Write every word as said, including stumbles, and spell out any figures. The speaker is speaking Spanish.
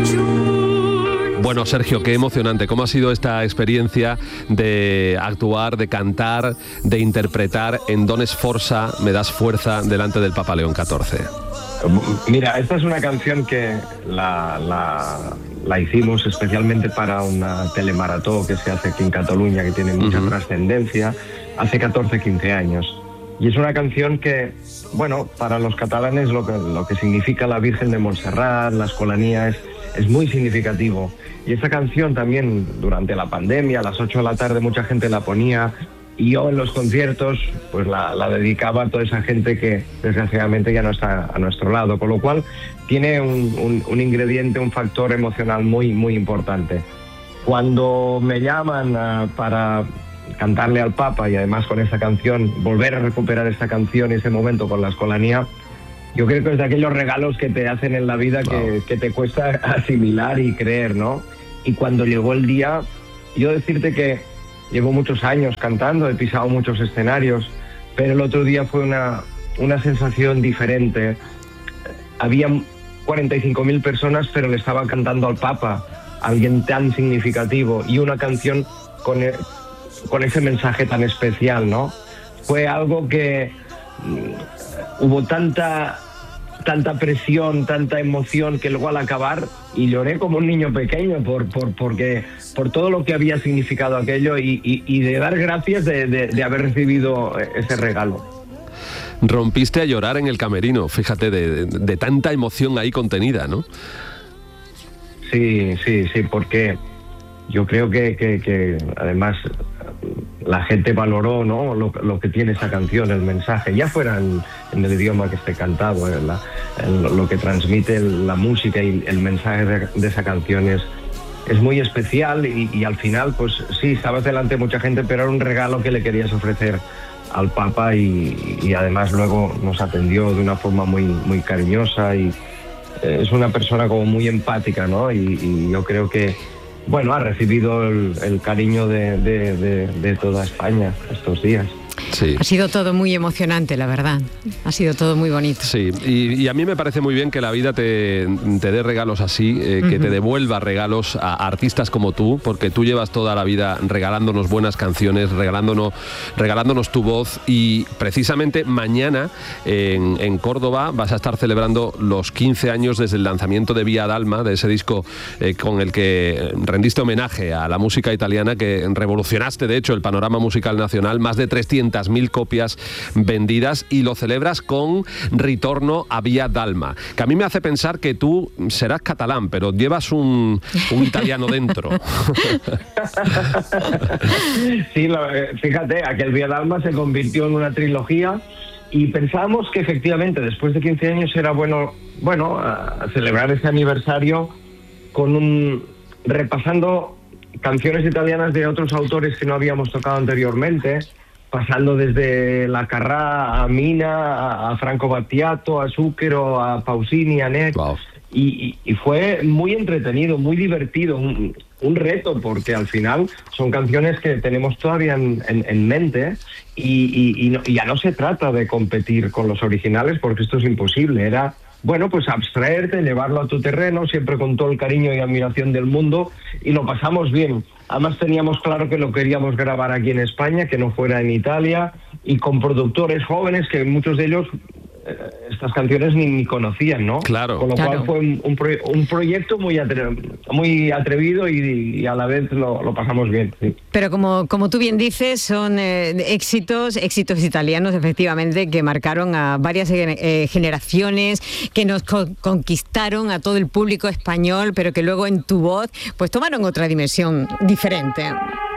Bueno, Sergio, qué emocionante. ¿Cómo ha sido esta experiencia de actuar, de cantar, de interpretar en Don Sforza, Me das fuerza, delante del Papa León catorce? Mira, esta es una canción que la, la, la hicimos especialmente para una telemaratón que se hace aquí en Cataluña, que tiene mucha uh-huh. trascendencia, hace catorce, quince años. Y es una canción que, bueno, para los catalanes lo que, lo que significa la Virgen de Montserrat, la Escolanía, es, es muy significativo. Y esta canción también, durante la pandemia, a las ocho de la tarde mucha gente la ponía, y yo en los conciertos pues la, la dedicaba a toda esa gente que desgraciadamente ya no está a nuestro lado, con lo cual tiene un, un, un ingrediente, un factor emocional muy, muy importante. Cuando me llaman uh, para cantarle al Papa, y además con esta canción, volver a recuperar esta canción y ese momento con la Escolanía, yo creo que es de aquellos regalos que te hacen en la vida que, wow. que te cuesta asimilar y creer, ¿no? Y cuando llegó el día, yo decirte que llevo muchos años cantando, he pisado muchos escenarios, pero el otro día fue una, una sensación diferente. Había cuarenta y cinco mil personas, pero le estaban cantando al Papa, alguien tan significativo, y una canción con, el, con ese mensaje tan especial, ¿no? Fue algo que mm, hubo tanta... tanta presión, tanta emoción, que luego al acabar, y lloré como un niño pequeño por, por, porque, por todo lo que había significado aquello, y, y, y de dar gracias de, de, de haber recibido ese regalo. Rompiste a llorar en el camerino, fíjate, de, de, de tanta emoción ahí contenida, ¿no? Sí, sí, sí, porque yo creo que, que, que además la gente valoró, ¿no?, lo, lo que tiene esa canción, el mensaje, ya fuera en, en el idioma que esté cantado, en la, en lo que transmite la música y el mensaje de, de esa canción es, es muy especial, y, y al final, pues sí, estabas delante de mucha gente, pero era un regalo que le querías ofrecer al Papa, y, y además luego nos atendió de una forma muy, muy cariñosa, y eh, es una persona como muy empática, ¿no? Y, y yo creo que bueno, ha recibido el, el cariño de, de, de, de toda España estos días. Sí. Ha sido todo muy emocionante, la verdad. Ha sido todo muy bonito. Sí, y, y a mí me parece muy bien que la vida te, te dé regalos así, eh, que uh-huh. te devuelva regalos a, a artistas como tú, porque tú llevas toda la vida regalándonos buenas canciones, regalándonos, regalándonos tu voz, y precisamente mañana en, en Córdoba vas a estar celebrando los quince años desde el lanzamiento de Vía d'Alma, de ese disco eh, con el que rendiste homenaje a la música italiana, que revolucionaste de hecho el panorama musical nacional, más de trescientas mil copias vendidas, y lo celebras con Ritorno a Vía d'Alma, que a mí me hace pensar que tú serás catalán, pero llevas un, un italiano dentro. Sí, lo, fíjate, aquel Vía d'Alma se convirtió en una trilogía, y pensábamos que efectivamente después de quince años era bueno, bueno, a celebrar ese aniversario con un repasando canciones italianas de otros autores que no habíamos tocado anteriormente, pasando desde la Carrà a Mina, a Franco Battiato, a Zucchero, a Pausini, a Nek. Wow. Y, y, y fue muy entretenido, muy divertido, un, un reto, porque al final son canciones que tenemos todavía en, en, en mente, y, y, y, no, y ya no se trata de competir con los originales, porque esto es imposible. Era, bueno, pues abstraerte, llevarlo a tu terreno, siempre con todo el cariño y admiración del mundo, y lo pasamos bien. Además teníamos claro que lo queríamos grabar aquí en España, que no fuera en Italia, y con productores jóvenes que muchos de ellos eh, estas canciones ni, ni conocían, ¿no? Claro. Con lo claro. cual fue un, un, pro, un proyecto muy, atre, muy atrevido, y, y a la vez lo, lo pasamos bien. Sí. Pero como, como tú bien dices, son eh, éxitos, éxitos italianos, efectivamente, que marcaron a varias eh, generaciones, que nos co- conquistaron a todo el público español, pero que luego en tu voz pues tomaron otra dimensión diferente.